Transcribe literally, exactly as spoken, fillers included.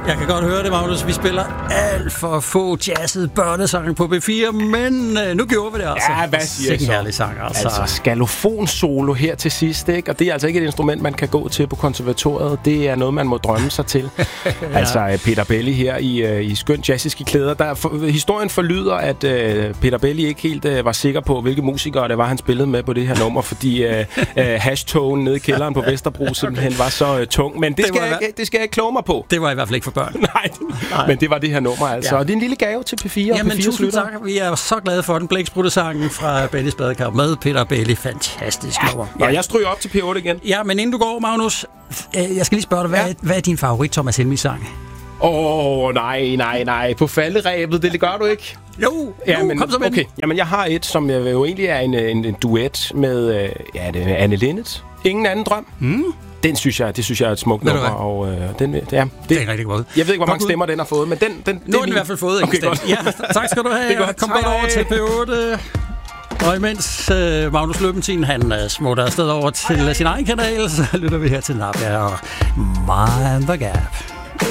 Jeg kan godt høre det, Magnus. Vi spiller alt for få jazzede børnesange på B fire, men øh, nu gjorde vi det altså. Ja, hvad siger jeg så? En herlig sang, altså. Altså, skalofon-solo her til sidst, ikke? Og det er altså ikke et instrument, man kan gå til på konservatoriet. Det er noget, man må drømme sig til. Ja. Altså, Peter Belli her i, i skønt jazziske klæder. Der for, historien forlyder, at uh, Peter Belli ikke helt uh, var sikker på, hvilke musikere det var, han spillede med på det her nummer, fordi uh, uh, hashtogen nede i kælderen på Vesterbro simpelthen var så uh, tung. Men det, det, skal jeg, ikke, det skal jeg ikke kloge mig på. Det var i hvert fald ikke for børn. Nej, Nej, men det var det her nummer altså. Ja. Og det er en lille gave til P fire. Jamen, P fire tusind tak. Vi er så glade for den blæksprutte-sangen fra Bellis Badekar med Peter Belli. Fantastisk ja. nummer. Ja. Nå, jeg stryger op til P otte igen. Ja, men inden du går, Magnus, øh, jeg skal lige spørge dig, hvad, ja. hvad er din favorit Thomas Helmig-sang? Åh, oh, nej, nej, nej. På falderæbet, det, det gør du ikke. Jo, ja, jo men, kom så med. Okay, jamen jeg har et, som jo egentlig er en, en, en duet med, ja, det er Anne Linnet. Ingen anden drøm. Mm. Den synes jeg, det synes jeg er et smukt nummer, og øh, den, ja, det, det er rigtig godt. Jeg ved ikke, hvor mange stemmer den har fået, men den, den nu har den i hvert fald fået. Okay, godt. Ja, tak skal du have. Godt. Kom godt over til P otte. Og imens øh, Magnus Løbentin, han øh, smutter afsted over til sin egen kanal, så lytter vi her til Nabia og Mind the Gap.